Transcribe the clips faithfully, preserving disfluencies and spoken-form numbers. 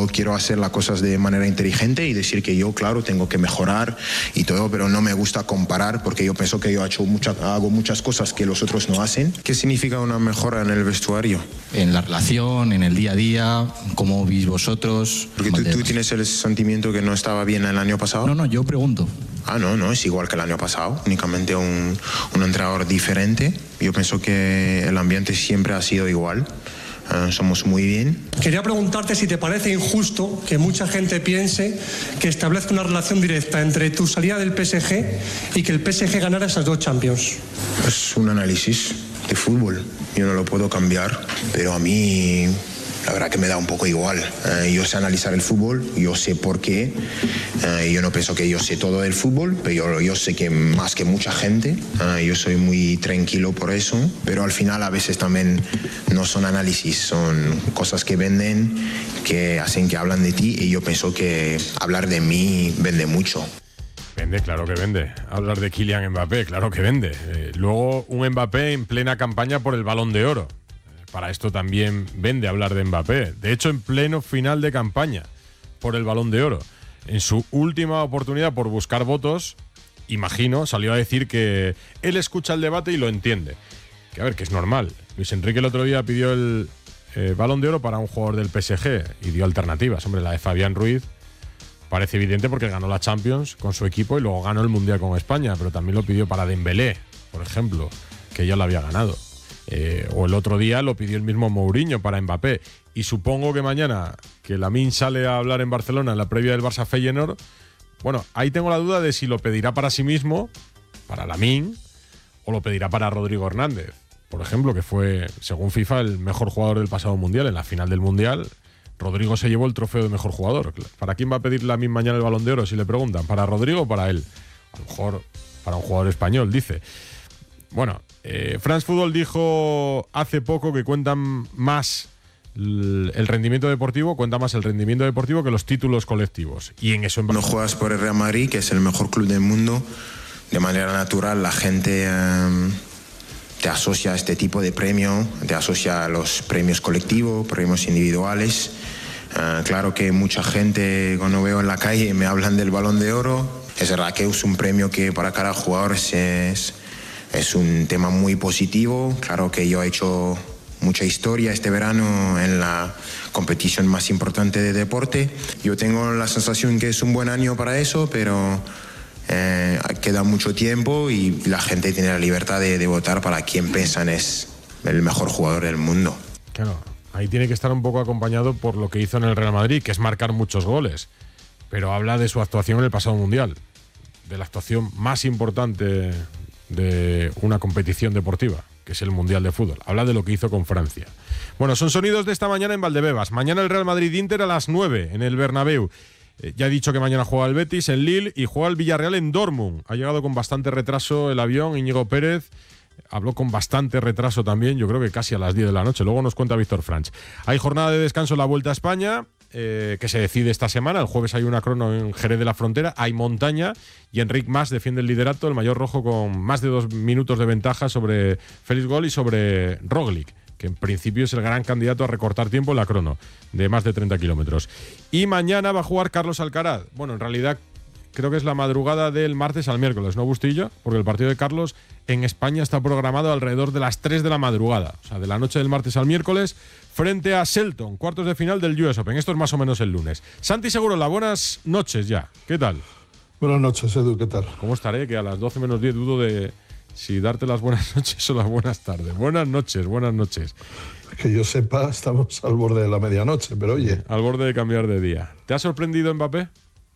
yo quiero hacer las cosas de manera inteligente y decir que yo, claro, tengo que mejorar y todo, pero no me gusta comparar porque yo pienso que yo he hecho mucha, hago muchas cosas que los otros no hacen. ¿Qué significa una mejora en el vestuario? En la relación, en el día a día, cómo vivís vosotros. Porque tú, tú tienes el sentimiento que no estaba bien el año pasado. No, no, yo pregunto. Ah, no, no, es igual que el año pasado, únicamente un, un entrenador diferente. Yo pienso que el ambiente siempre ha sido igual. Uh, somos muy bien. Quería preguntarte si te parece injusto que mucha gente piense que establezca una relación directa entre tu salida del P S G y que el P S G ganara esas dos Champions. Es un análisis de fútbol, yo no lo puedo cambiar, pero a mí la verdad que me da un poco igual. Uh, yo sé analizar el fútbol, yo sé por qué. Uh, yo no pienso que yo sé todo del fútbol, pero yo, yo sé que más que mucha gente. Uh, yo soy muy tranquilo por eso, pero al final a veces también no son análisis, son cosas que venden, que hacen que hablan de ti, y yo pienso que hablar de mí vende mucho. Vende, claro que vende. Hablar de Kylian Mbappé, claro que vende. Eh, luego un Mbappé en plena campaña por el Balón de Oro. Para esto también vende hablar de Mbappé. De hecho, en pleno final de campaña por el Balón de Oro. En su última oportunidad por buscar votos, imagino, salió a decir que él escucha el debate y lo entiende. Que a ver, que es normal. Luis Enrique el otro día pidió el eh, Balón de Oro para un jugador del P S G y dio alternativas. Hombre, la de Fabián Ruiz parece evidente porque ganó la Champions con su equipo y luego ganó el Mundial con España, pero también lo pidió para Dembélé, por ejemplo, que ya lo había ganado. Eh, o el otro día lo pidió el mismo Mourinho para Mbappé. Y supongo que mañana, que Lamine sale a hablar en Barcelona en la previa del Barça Feyenoord, bueno, ahí tengo la duda de si lo pedirá para sí mismo, para Lamine, o lo pedirá para Rodrigo Hernández, por ejemplo, que fue, según FIFA, el mejor jugador del pasado Mundial. En la final del Mundial, Rodrigo se llevó el trofeo de mejor jugador. ¿Para quién va a pedir Lamine mañana el Balón de Oro, si le preguntan? ¿Para Rodrigo o para él? A lo mejor para un jugador español, dice. Bueno, eh, France Football dijo hace poco que cuentan más el, el rendimiento deportivo, cuenta más el rendimiento deportivo que los títulos colectivos. Y en eso... No juegas por el Real Madrid, que es el mejor club del mundo, de manera natural la gente eh, te asocia a este tipo de premio, te asocia a los premios colectivos, premios individuales. Eh, claro que mucha gente, cuando veo en la calle, me hablan del Balón de Oro. Es verdad que es un premio que para cada jugador es... es Es un tema muy positivo. Claro que yo he hecho mucha historia este verano en la competición más importante de deporte. Yo tengo la sensación que es un buen año para eso, pero eh, queda mucho tiempo y la gente tiene la libertad de, de votar para quien piensan es el mejor jugador del mundo. Claro, ahí tiene que estar un poco acompañado por lo que hizo en el Real Madrid, que es marcar muchos goles. Pero habla de su actuación en el pasado Mundial, de la actuación más importante de una competición deportiva, que es el Mundial de Fútbol. Habla de lo que hizo con Francia. Bueno, son sonidos de esta mañana en Valdebebas. Mañana el Real Madrid-Inter a las nueve en el Bernabéu. Eh, ya he dicho que mañana juega el Betis en Lille y juega el Villarreal en Dortmund. Ha llegado con bastante retraso el avión. Íñigo Pérez habló con bastante retraso también, yo creo que casi a las diez de la noche. Luego nos cuenta Víctor Franch. Hay jornada de descanso en la Vuelta a España, eh, que se decide esta semana. El jueves hay una crono en Jerez de la Frontera. Hay montaña y Enric Mas defiende el liderato, el mayor rojo, con más de dos minutos de ventaja sobre Félix Gol y sobre Roglic, que en principio es el gran candidato a recortar tiempo en la crono, de más de treinta kilómetros. Y mañana va a jugar Carlos Alcaraz. Bueno, en realidad creo que es la madrugada del martes al miércoles, ¿no, Bustillo? Porque el partido de Carlos en España está programado alrededor de las tres de la madrugada, o sea, de la noche del martes al miércoles, frente a Shelton, cuartos de final del U S Open. Esto es más o menos el lunes. Santi Segurola, buenas noches ya. ¿Qué tal? Buenas noches, Edu, ¿qué tal? ¿Cómo estaré? Que a las doce menos diez dudo de si darte las buenas noches o las buenas tardes. Buenas noches, buenas noches. Que yo sepa, estamos al borde de la medianoche, pero oye... Al borde de cambiar de día. ¿Te ha sorprendido Mbappé?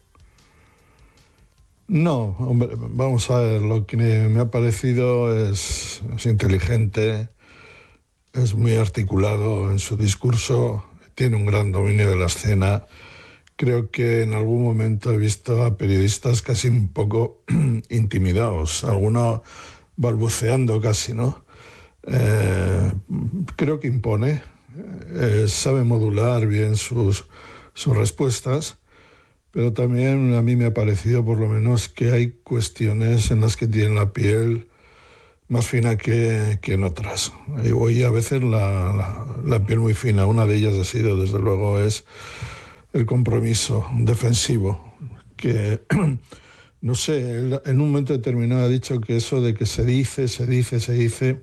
No, hombre, vamos a ver, lo que me ha parecido es, es inteligente, es muy articulado en su discurso, tiene un gran dominio de la escena. Creo que en algún momento he visto a periodistas casi un poco intimidados, algunos balbuceando casi, ¿no? Eh, creo que impone, eh, sabe modular bien sus, sus respuestas. Pero también a mí me ha parecido, por lo menos, que hay cuestiones en las que tiene la piel más fina que, que en otras. Y hoy a veces la, la, la piel muy fina. Una de ellas ha sido, desde luego, es el compromiso defensivo, que no sé, él en un momento determinado ha dicho que eso de que se dice, se dice, se dice,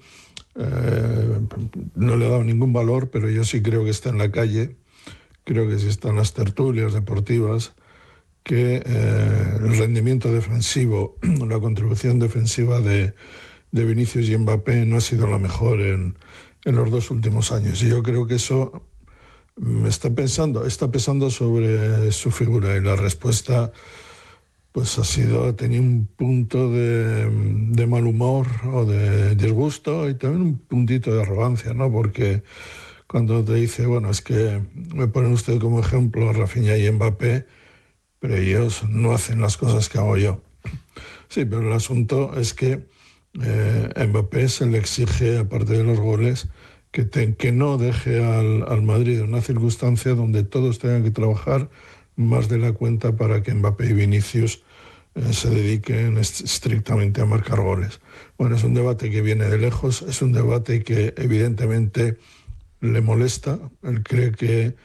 eh, no le ha dado ningún valor, pero yo sí creo que está en la calle, creo que sí está en las tertulias deportivas, que eh, el rendimiento defensivo, la contribución defensiva de, de Vinicius y Mbappé no ha sido la mejor en, en los dos últimos años. Y yo creo que eso me está pensando, está pesando sobre su figura, y la respuesta pues ha sido, ha tenido un punto de, de mal humor o de disgusto y también un puntito de arrogancia, ¿no? Porque cuando te dice, bueno, es que me ponen usted como ejemplo a Rafinha y Mbappé, pero ellos no hacen las cosas que hago yo. Sí, pero el asunto es que eh, a Mbappé se le exige, aparte de los goles, que, te, que no deje al, al Madrid en una circunstancia donde todos tengan que trabajar más de la cuenta para que Mbappé y Vinicius eh, se dediquen estrictamente a marcar goles. Bueno, es un debate que viene de lejos, es un debate que evidentemente le molesta. Él cree que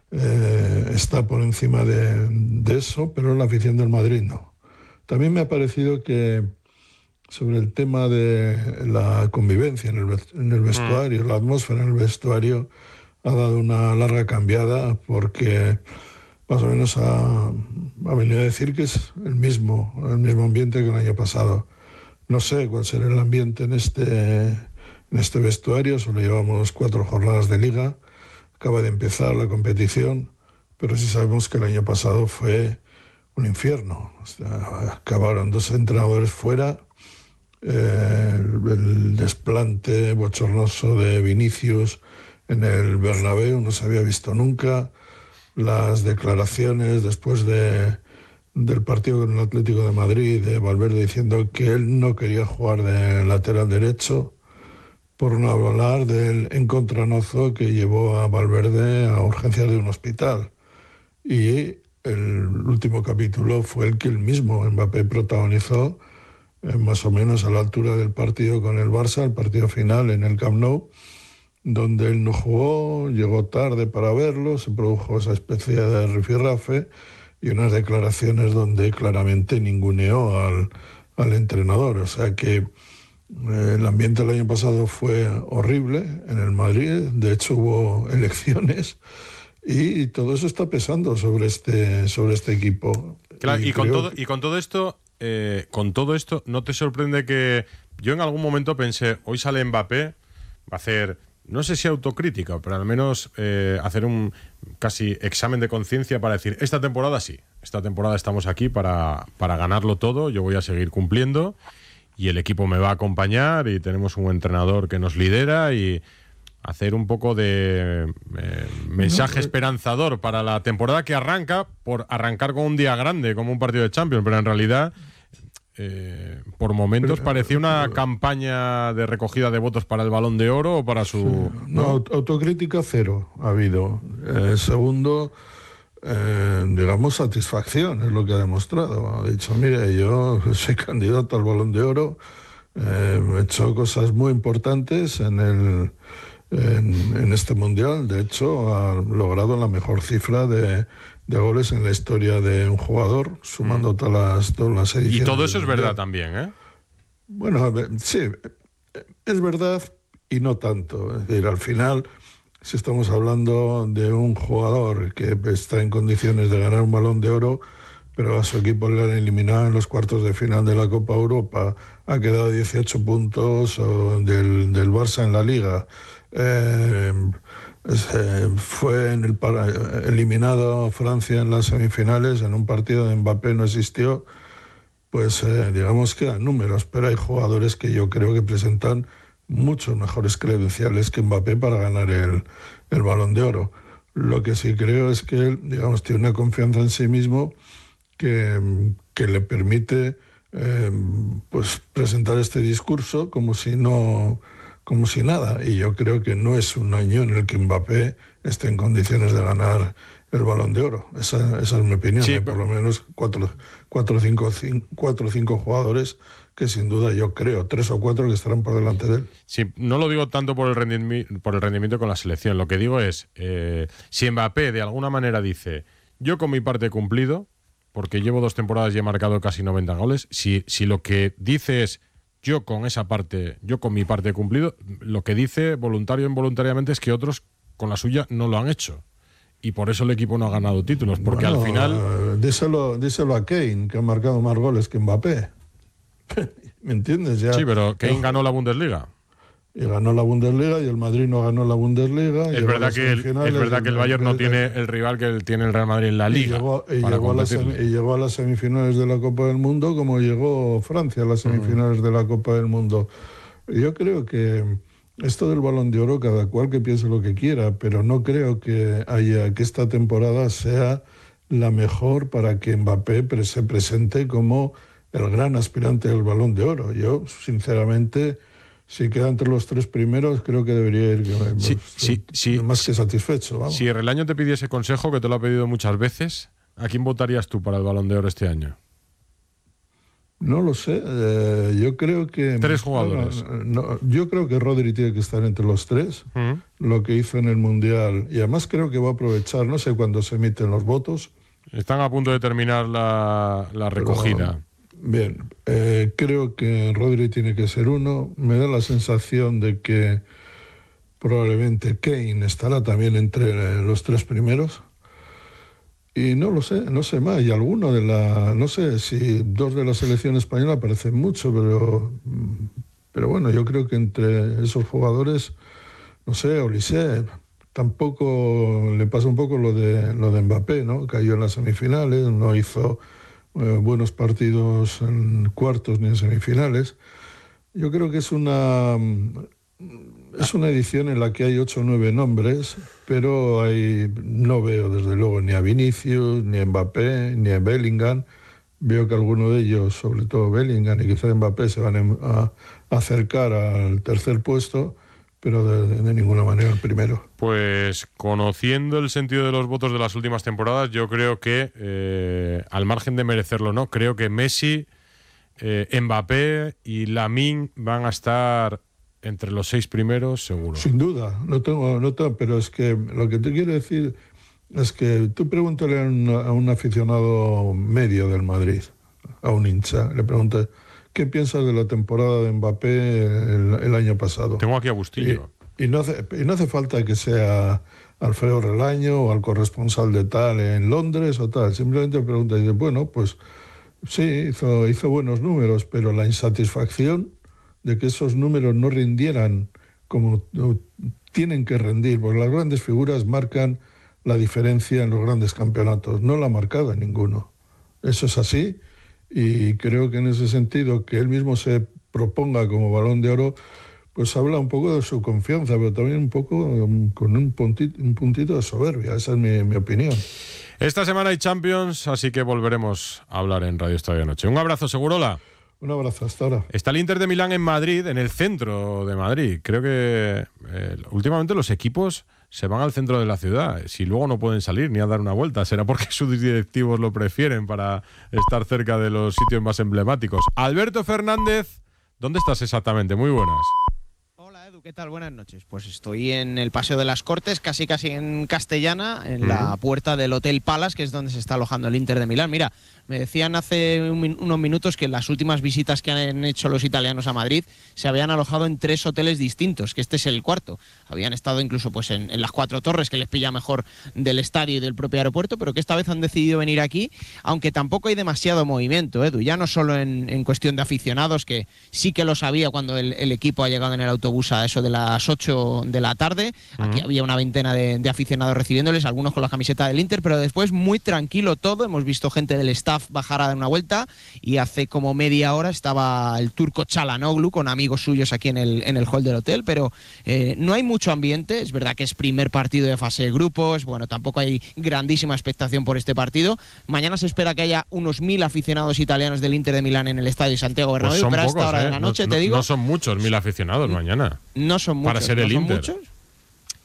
eh, está por encima de, de eso, pero la afición del Madrid no. También me ha parecido que sobre el tema de la convivencia en el, en el vestuario, mm. la atmósfera en el vestuario ha dado una larga cambiada, porque más o menos ha, ha venido a decir que es el mismo, el mismo ambiente que el año pasado. No sé cuál será el ambiente en este, en este vestuario, solo llevamos cuatro jornadas de liga, acaba de empezar la competición, pero sí sabemos que el año pasado fue un infierno. O sea, acabaron dos entrenadores fuera, eh, el, el desplante bochornoso de Vinicius en el Bernabéu no se había visto nunca, las declaraciones después de, del partido con el Atlético de Madrid de Valverde diciendo que él no quería jugar de lateral derecho, por no hablar del encontronazo que llevó a Valverde a urgencias de un hospital. Y el último capítulo fue el que él mismo, Mbappé, protagonizó, eh, más o menos a la altura del partido con el Barça, el partido final en el Camp Nou, donde él no jugó, llegó tarde para verlo, se produjo esa especie de rifirrafe y unas declaraciones donde claramente ninguneó al, al entrenador. O sea que eh, el ambiente el año pasado fue horrible en el Madrid, de hecho hubo elecciones y todo eso está pesando sobre este, sobre este equipo. Claro, y, y, con, todo, y con todo esto, eh, con todo esto, ¿no te sorprende que yo en algún momento pensé, hoy sale Mbappé, va a hacer, no sé si autocrítica, pero al menos eh, hacer un casi examen de conciencia para decir, esta temporada sí, esta temporada estamos aquí para, para ganarlo todo, yo voy a seguir cumpliendo y el equipo me va a acompañar y tenemos un entrenador que nos lidera, y hacer un poco de eh, mensaje no, esperanzador para la temporada que arranca, por arrancar con un día grande como un partido de Champions, pero en realidad eh, por momentos pero, parecía una pero, campaña de recogida de votos para el Balón de Oro o para su... Sí, no, ¿no? Autocrítica cero ha habido. Eh, segundo, eh, digamos, satisfacción es lo que ha demostrado. Ha dicho, mire, yo soy candidato al Balón de Oro, eh, he hecho cosas muy importantes en el... En, en este mundial. De hecho, ha logrado la mejor cifra de, de goles en la historia de un jugador, sumando mm. todas, las, todas las ediciones. Y todo eso es verdad también, ¿eh? Bueno, sí, es verdad y no tanto. Es decir, al final, si estamos hablando de un jugador que está en condiciones de ganar un Balón de Oro, pero a su equipo le han eliminado en los cuartos de final de la Copa Europa, ha quedado dieciocho puntos del, del Barça en la Liga, Eh, eh, fue en el para, eliminado Francia en las semifinales en un partido de Mbappé, no existió, pues eh, digamos que eran números, pero hay jugadores que yo creo que presentan muchos mejores credenciales que Mbappé para ganar el, el Balón de Oro. Lo que sí creo es que él, digamos, tiene una confianza en sí mismo que, que le permite eh, pues presentar este discurso como si no como si nada, y yo creo que no es un año en el que Mbappé esté en condiciones de ganar el Balón de Oro. Esa, esa es mi opinión. Sí, ¿eh? Por lo menos cuatro o cinco, cinco jugadores que sin duda yo creo, tres o cuatro que estarán por delante de él. Sí, no lo digo tanto por el rendimiento, por el rendimiento con la selección, lo que digo es, eh, si Mbappé de alguna manera dice, Yo con mi parte he cumplido, porque llevo dos temporadas y he marcado casi noventa goles. Si, si lo que dice es yo con esa parte, yo con mi parte he cumplido, lo que dice voluntario o involuntariamente es que otros con la suya no lo han hecho. Y por eso el equipo no ha ganado títulos, porque bueno, al final... Uh, díselo, díselo a Kane, que ha marcado más goles que Mbappé. ¿Me entiendes? Ya, sí, pero Kane ya, ganó la Bundesliga. Y ganó la Bundesliga y el Madrid no ganó la Bundesliga. Es verdad, que el, es verdad que el Bayern no tiene el rival que tiene el Real Madrid en la Liga. Y llegó, y llegó, a, las, y llegó a las semifinales de la Copa del Mundo como llegó Francia a las semifinales mm. de la Copa del Mundo. Yo creo que esto del Balón de Oro, cada cual que piense lo que quiera, pero no creo que, haya, que esta temporada sea la mejor para que Mbappé pre- se presente como el gran aspirante del Balón de Oro. Yo, sinceramente... Si queda entre los tres primeros, creo que debería ir sí, sí, sí, más que satisfecho. Vamos. Si el año te pidiese consejo, que te lo ha pedido muchas veces, ¿a quién votarías tú para el Balón de Oro este año? No lo sé. Eh, yo creo que... Tres jugadores. No, no, yo creo que Rodri tiene que estar entre los tres. Uh-huh. Lo que hizo en el Mundial. Y además creo que va a aprovechar, no sé cuándo se emiten los votos. Están a punto de terminar la, la recogida. Pero, bien, eh, creo que Rodri tiene que ser uno. Me da la sensación de que probablemente Kane estará también entre los tres primeros. Y no lo sé, no sé más. Y alguno de la... No sé si dos de la selección española parecen mucho, pero... Pero bueno, yo creo que entre esos jugadores, no sé, Olise, tampoco le pasa un poco lo de, lo de Mbappé, ¿no? Cayó en las semifinales, no hizo... Eh, buenos partidos en cuartos ni en semifinales. Yo creo que es una es una edición en la que hay ocho o nueve nombres, pero hay, no veo desde luego ni a Vinicius, ni a Mbappé, ni a Bellingham. Veo que alguno de ellos, sobre todo Bellingham y quizá Mbappé, se van a, a acercar al tercer puesto, pero de, de ninguna manera el primero. Pues conociendo el sentido de los votos de las últimas temporadas, yo creo que, eh, al margen de merecerlo o no, creo que Messi, eh, Mbappé y Lamine van a estar entre los seis primeros, seguro. Sin duda, no tengo, no tengo, pero es que lo que te quiero decir es que tú pregúntale a un, a un aficionado medio del Madrid, a un hincha, le preguntas... ¿Qué piensas de la temporada de Mbappé el, el año pasado? Tengo aquí a Bustillo. Y, y, no hace, y no hace falta que sea Alfredo Relaño o al corresponsal de tal en Londres o tal. Simplemente pregunta y dice, bueno, pues sí, hizo, hizo buenos números, pero la insatisfacción de que esos números no rindieran como tienen que rendir, porque las grandes figuras marcan la diferencia en los grandes campeonatos. No la ha marcado en ninguno. Eso es así. Y creo que en ese sentido que él mismo se proponga como Balón de Oro, pues habla un poco de su confianza, pero también un poco um, con un puntito, un puntito de soberbia. Esa es mi, mi opinión. Esta semana hay Champions, así que volveremos a hablar en Radio Estadio Noche. Un abrazo, Segurola. Un abrazo, hasta ahora. Está el Inter de Milán en Madrid, en el centro de Madrid. Creo que eh, últimamente los equipos se van al centro de la ciudad. Si luego no pueden salir ni a dar una vuelta, será porque sus directivos lo prefieren para estar cerca de los sitios más emblemáticos. Alberto Fernández, ¿dónde estás exactamente? Muy buenas. Hola Edu, ¿qué tal? Buenas noches. Pues estoy en el Paseo de las Cortes, casi casi en Castellana, en mm. la puerta del Hotel Palace, que es donde se está alojando el Inter de Milán. Mira, me decían hace un, unos minutos que en las últimas visitas que han hecho los italianos a Madrid se habían alojado en tres hoteles distintos, que este es el cuarto. Habían estado incluso pues en, en las Cuatro Torres, que les pilla mejor del estadio y del propio aeropuerto, pero que esta vez han decidido venir aquí, aunque tampoco hay demasiado movimiento, Edu. Ya no solo en, en cuestión de aficionados, que sí que lo sabía cuando el, el equipo ha llegado en el autobús a eso de las ocho de la tarde. Uh-huh. Aquí había una veintena de, de aficionados recibiéndoles, algunos con la camiseta del Inter, pero después muy tranquilo todo. Hemos visto gente del staff bajar a dar una vuelta y hace como media hora estaba el turco Çalhanoğlu con amigos suyos aquí en el, en el hall del hotel, pero eh, no hay mucho ambiente. Es verdad que es primer partido de fase de grupos, bueno, tampoco hay grandísima expectación por este partido. Mañana se espera que haya unos mil aficionados italianos del Inter de Milán en el estadio Santiago Bernabéu, pues pero a esta pocos, hora ¿eh? de la noche, no, te digo... No son muchos mil aficionados mañana. No son muchos. Para ser no el son Inter. Muchos.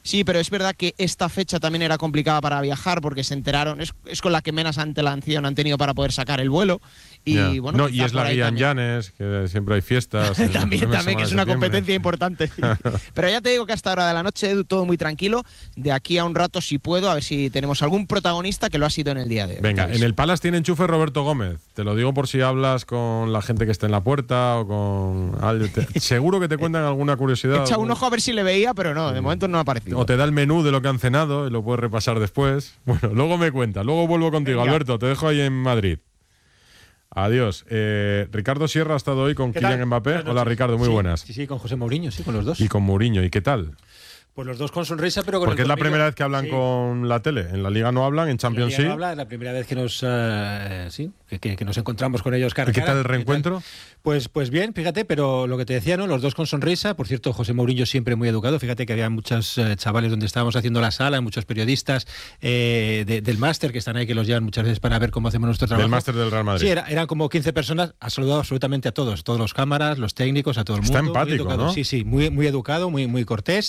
Sí, pero es verdad que esta fecha también era complicada para viajar porque se enteraron, es, es con la que menos antelación han tenido para poder sacar el vuelo. Y, yeah. bueno, no, y es la guía en Llanes, que siempre hay fiestas. también, también, que es una competencia importante. Pero ya te digo que hasta hora de la noche, Edu, todo muy tranquilo. De aquí a un rato, si puedo, a ver si tenemos algún protagonista que lo ha sido en el día de hoy. Venga, en el Palace tiene enchufe Roberto Gómez. Te lo digo por si hablas con la gente que está en la puerta o con... Te, seguro que te cuentan alguna curiosidad. Echa un ojo a ver si le veía, pero no, de momento no ha aparecido. O te da el menú de lo que han cenado y lo puedes repasar después. Bueno, luego me cuentas. Luego vuelvo contigo, Venga. Alberto. Te dejo ahí en Madrid. Adiós. Eh, Ricardo Sierra ha estado hoy con Kylian Mbappé. Hola, Ricardo, muy sí, buenas. Sí, sí, con José Mourinho, sí, con los dos. Y con Mourinho, ¿y qué tal? Pues los dos con sonrisa, pero con Porque el es la colmillo. primera vez que hablan sí. con la tele. En la Liga no hablan, en Champions sí. En la Liga no habla, es la primera vez que nos, uh, sí, que, que, que nos encontramos con ellos cara a cara. ¿Y qué tal el reencuentro? Pues, pues bien, fíjate, pero lo que te decía, ¿no? Los dos con sonrisa. Por cierto, José Mourinho siempre muy educado. Fíjate que había muchos eh, chavales donde estábamos haciendo la sala, muchos periodistas eh, de, del máster que están ahí, que los llevan muchas veces para ver cómo hacemos nuestro trabajo. Del máster del Real Madrid. Sí, era, eran como quince personas. Ha saludado absolutamente a todos, todos los cámaras, los técnicos, a todo el mundo. Está empático, ¿no? Sí, sí, muy, muy educado, muy, muy cortés.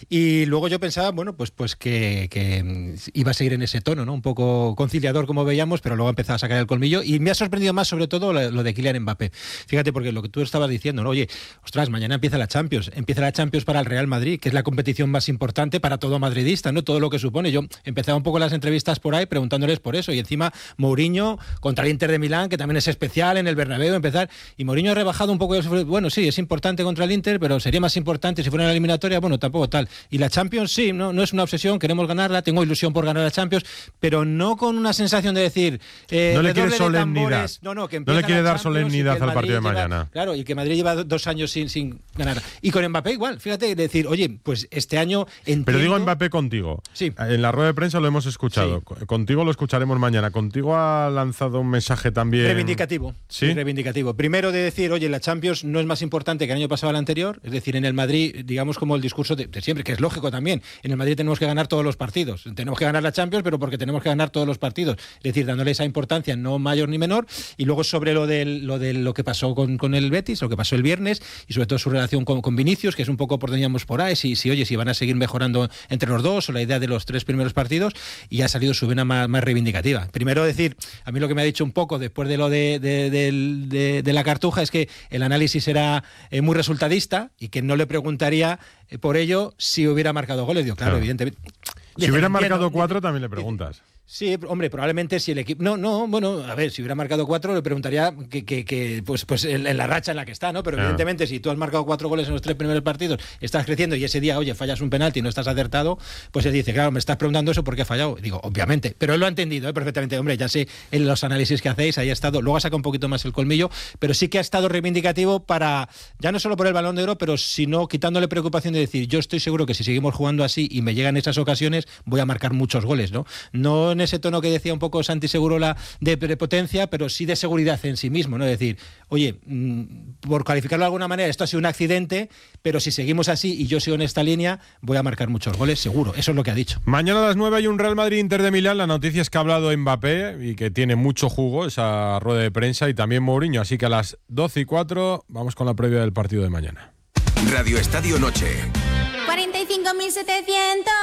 Y luego yo pensaba, bueno, pues, pues que, que iba a seguir en ese tono, ¿no? Un poco conciliador, como veíamos, pero luego ha empezado a sacar el colmillo. Y me ha sorprendido más, sobre todo, lo, lo de Kylian Mbappé. Fíjate, porque lo que tú estabas diciendo, ¿no? Oye, ostras, mañana empieza la Champions. Empieza la Champions para el Real Madrid, que es la competición más importante para todo madridista, ¿no? Todo lo que supone. Yo empezaba un poco las entrevistas por ahí preguntándoles por eso. Y encima, Mourinho contra el Inter de Milán, que también es especial en el Bernabéu, empezar. Y Mourinho ha rebajado un poco. Bueno, sí, es importante contra el Inter, pero sería más importante si fuera en la eliminatoria. Bueno, tampoco tal. Y la Champions, sí, no, no es una obsesión, queremos ganarla, tengo ilusión por ganar la Champions, pero no con una sensación de decir... Eh, no le quiere solemnidad. No, no, que no le quiere dar solemnidad al partido de lleva, mañana. Claro, y que Madrid lleva dos años sin, sin ganar. Y con Mbappé igual, fíjate, decir, oye, pues este año entiendo... Pero digo Mbappé contigo. Sí. En la rueda de prensa lo hemos escuchado. Sí. Contigo lo escucharemos mañana. Contigo ha lanzado un mensaje también... Reivindicativo. ¿Sí? Sí, reivindicativo. Primero de decir, oye, la Champions no es más importante que el año pasado al anterior. Es decir, en el Madrid, digamos como el discurso de, de siempre, que es lógico también. En el Madrid tenemos que ganar todos los partidos. Tenemos que ganar la Champions, pero porque tenemos que ganar todos los partidos. Es decir, dándole esa importancia, no mayor ni menor. Y luego sobre lo de lo, de lo que pasó con, con el Betis, lo que pasó el viernes, y sobre todo su relación con, con Vinicius, que es un poco por donde íbamos por ahí, si, si oye, si van a seguir mejorando entre los dos, o la idea de los tres primeros partidos, y ha salido su vena más, más reivindicativa. Primero decir, a mí lo que me ha dicho un poco después de lo de, de, de, de, de la Cartuja es que el análisis era eh, muy resultadista y que no le preguntaría eh, por ello si hubiera marcado goles. Digo, claro, claro. evidentemente. Si hubiera marcado cuatro, también le preguntas. Sí, hombre, probablemente si el equipo... No, no, bueno, a ver, si hubiera marcado cuatro le preguntaría que, que, que pues, pues en, en la racha en la que está, ¿no? Pero ah. evidentemente si tú has marcado cuatro goles en los tres primeros partidos, estás creciendo y ese día, oye, fallas un penalti y no estás acertado, pues él dice, claro, me estás preguntando eso porque he fallado. Digo, obviamente, pero él lo ha entendido ¿eh? perfectamente. Hombre, ya sé en los análisis que hacéis, ahí ha estado, luego ha sacado un poquito más el colmillo, pero sí que ha estado reivindicativo para, ya no solo por el Balón de Oro, pero sino quitándole preocupación de decir, yo estoy seguro que si seguimos jugando así y me llegan esas ocasiones, voy a marcar muchos goles, ¿no? No en ese tono que decía un poco Santi Segurola de prepotencia, pero sí de seguridad en sí mismo, ¿no? Es decir, oye, mmm, por calificarlo de alguna manera, esto ha sido un accidente, pero si seguimos así y yo sigo en esta línea, voy a marcar muchos goles, seguro. Eso es lo que ha dicho. Mañana a las nueve hay un Real Madrid-Inter de Milán. La noticia es que ha hablado Mbappé y que tiene mucho jugo esa rueda de prensa, y también Mourinho. Así que a las doce y cuatro vamos con la previa del partido de mañana. Radio Estadio Noche. cuarenta y cinco mil setecientos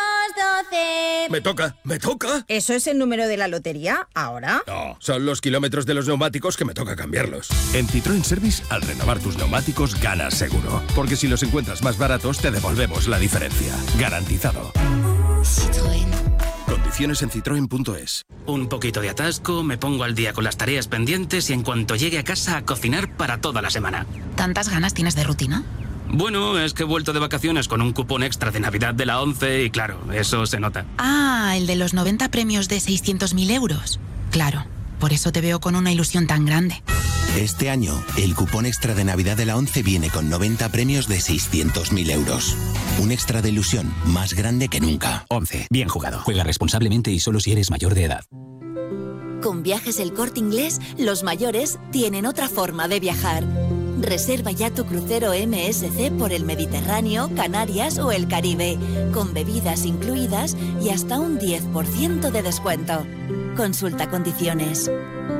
doce. Me toca, me toca. ¿Eso es el número de la lotería ahora? No, son los kilómetros de los neumáticos que me toca cambiarlos. En Citroën Service, al renovar tus neumáticos, ganas seguro. Porque si los encuentras más baratos, te devolvemos la diferencia. Garantizado. Citroën. Condiciones en citroen punto es. Un poquito de atasco, me pongo al día con las tareas pendientes y en cuanto llegue a casa a cocinar para toda la semana. ¿Tantas ganas tienes de rutina? Bueno, es que he vuelto de vacaciones con un cupón extra de Navidad de la ONCE y claro, eso se nota. Ah, el de los noventa premios de seiscientos mil euros. Claro, por eso te veo con una ilusión tan grande. Este año, el cupón extra de Navidad de la ONCE viene con noventa premios de seiscientos mil euros. Un extra de ilusión más grande que nunca. ONCE, bien jugado. Juega responsablemente y solo si eres mayor de edad. Con Viajes El Corte Inglés, los mayores tienen otra forma de viajar. Reserva ya tu crucero M S C por el Mediterráneo, Canarias o el Caribe, con bebidas incluidas y hasta un diez por ciento de descuento. Consulta condiciones.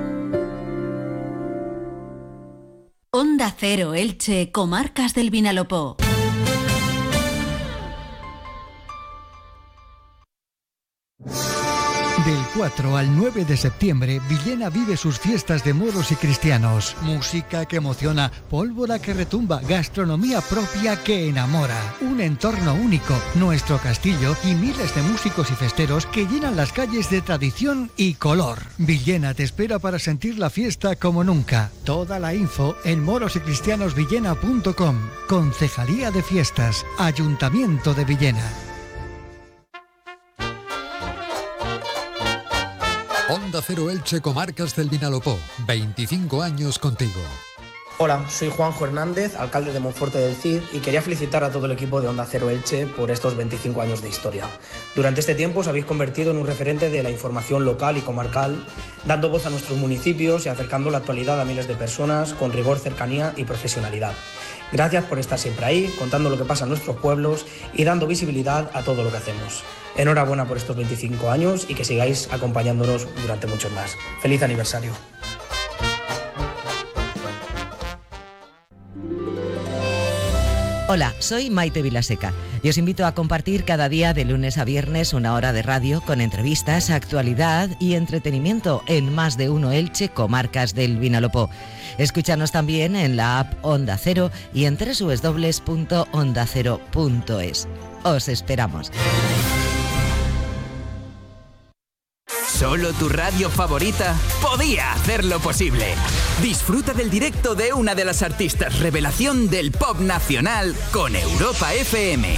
Onda Cero Elche, Comarcas del Vinalopó. cuatro al nueve de septiembre, Villena vive sus fiestas de moros y cristianos. Música que emociona, pólvora que retumba, gastronomía propia que enamora. Un entorno único, nuestro castillo y miles de músicos y festeros que llenan las calles de tradición y color. Villena te espera para sentir la fiesta como nunca. Toda la info en moros y cristianos villena punto com. Concejalía de Fiestas, Ayuntamiento de Villena. Onda Cero Elche, Comarcas del Vinalopó. veinticinco años contigo. Hola, soy Juanjo Hernández, alcalde de Monforte del Cid, y quería felicitar a todo el equipo de Onda Cero Elche por estos veinticinco años de historia. Durante este tiempo os habéis convertido en un referente de la información local y comarcal, dando voz a nuestros municipios y acercando la actualidad a miles de personas con rigor, cercanía y profesionalidad. Gracias por estar siempre ahí, contando lo que pasa en nuestros pueblos y dando visibilidad a todo lo que hacemos. Enhorabuena por estos veinticinco años y que sigáis acompañándonos durante muchos más. ¡Feliz aniversario! Hola, soy Maite Vilaseca y os invito a compartir cada día de lunes a viernes una hora de radio con entrevistas, actualidad y entretenimiento en Más de Uno Elche, Comarcas del Vinalopó. Escúchanos también en la app Onda Cero y en doble u doble u doble u punto onda cero punto es. Os esperamos. Solo tu radio favorita podía hacerlo posible. Disfruta del directo de una de las artistas revelación del pop nacional con Europa F M.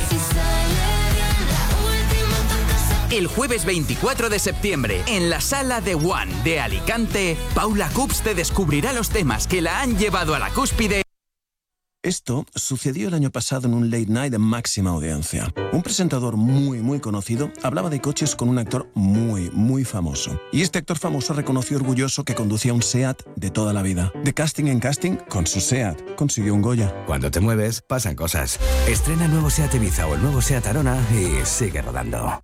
El jueves veinticuatro de septiembre, en la Sala de One de Alicante, Paula Cups te descubrirá los temas que la han llevado a la cúspide. Esto sucedió el año pasado en un late night de máxima audiencia. Un presentador muy, muy conocido hablaba de coches con un actor muy, muy famoso. Y este actor famoso reconoció orgulloso que conducía un SEAT de toda la vida. De casting en casting, con su SEAT, consiguió un Goya. Cuando te mueves, pasan cosas. Estrena el nuevo SEAT Ibiza o el nuevo SEAT Arona y sigue rodando.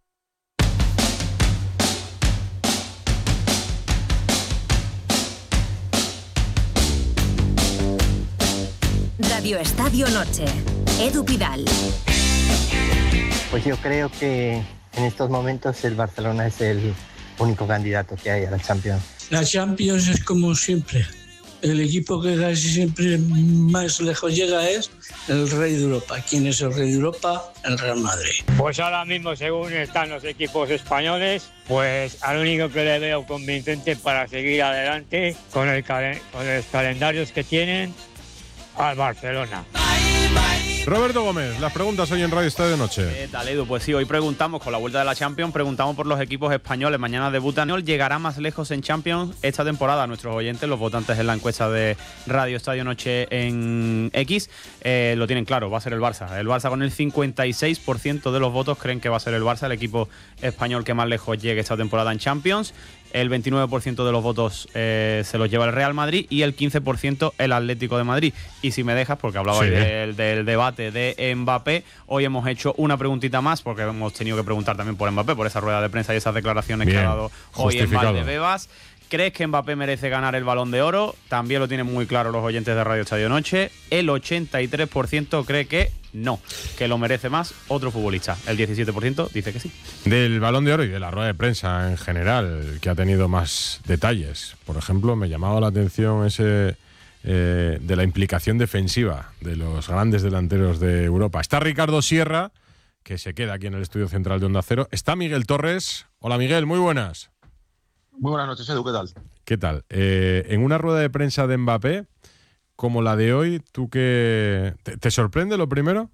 Radio Estadio Noche. Edu Pidal. Pues yo creo que en estos momentos el Barcelona es el único candidato que hay a la Champions. La Champions es como siempre. El equipo que casi siempre más lejos llega es el Rey de Europa. ¿Quién es el Rey de Europa? El Real Madrid. Pues ahora mismo, según están los equipos españoles, pues al único que le veo convincente para seguir adelante con, el cal- con los calendarios que tienen, al Barcelona. Roberto Gómez, las preguntas hoy en Radio Estadio Noche. ¿Qué tal, Edu? Pues sí, hoy preguntamos, con la vuelta de la Champions, preguntamos por los equipos españoles. Mañana debutan. ¿Llegará más lejos en Champions esta temporada? Nuestros oyentes, los votantes en la encuesta de Radio Estadio Noche en X, eh, lo tienen claro, va a ser el Barça. El Barça, con el cincuenta y seis por ciento de los votos, creen que va a ser el Barça el equipo español que más lejos llegue esta temporada en Champions. El veintinueve por ciento de los votos eh, se los lleva el Real Madrid y el quince por ciento el Atlético de Madrid. Y si me dejas, porque hablaba sí. del, del debate de Mbappé, hoy hemos hecho una preguntita más, porque hemos tenido que preguntar también por Mbappé, por esa rueda de prensa y esas declaraciones Bien, que ha dado hoy en Valdebebas. ¿Crees que Mbappé merece ganar el Balón de Oro? También lo tienen muy claro los oyentes de Radio Estadio Noche. El ochenta y tres por ciento cree que no, que lo merece más otro futbolista. El diecisiete por ciento dice que sí. Del Balón de Oro y de la rueda de prensa en general, que ha tenido más detalles. Por ejemplo, me llamaba la atención ese eh, de la implicación defensiva de los grandes delanteros de Europa. Está Ricardo Sierra, que se queda aquí en el estudio central de Onda Cero. Está Miguel Torres. Hola, Miguel, muy buenas. Muy buenas noches, Edu, ¿qué tal? ¿Qué tal? Eh, en una rueda de prensa de Mbappé, como la de hoy, ¿tú qué te, te sorprende lo primero?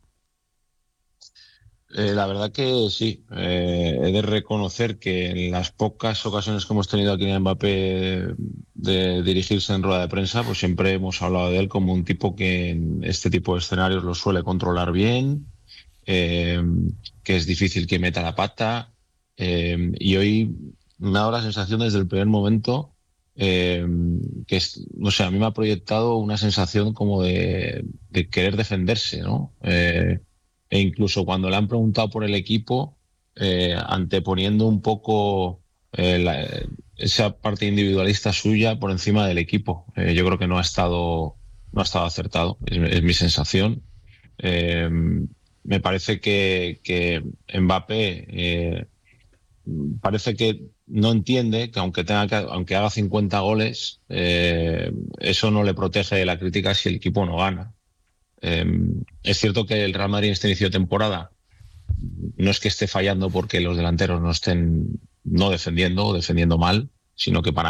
Eh, la verdad que sí. Eh, he de reconocer que en las pocas ocasiones que hemos tenido aquí en Mbappé de dirigirse en rueda de prensa, pues siempre hemos hablado de él como un tipo que en este tipo de escenarios lo suele controlar bien, eh, que es difícil que meta la pata, eh, y hoy me ha dado la sensación desde el primer momento eh, que, es, no sé, a mí me ha proyectado una sensación como de, de querer defenderse, ¿no? Eh, e incluso cuando le han preguntado por el equipo, eh, anteponiendo un poco eh, la, esa parte individualista suya por encima del equipo. Eh, yo creo que no ha estado, no ha estado acertado, es, es mi sensación. Eh, me parece que, que Mbappé... Eh, parece que no entiende que aunque tenga que, aunque haga cincuenta goles, eh, eso no le protege de la crítica si el equipo no gana. Eh, es cierto que el Real Madrid en este inicio de temporada no es que esté fallando porque los delanteros no estén no defendiendo o defendiendo mal, sino que para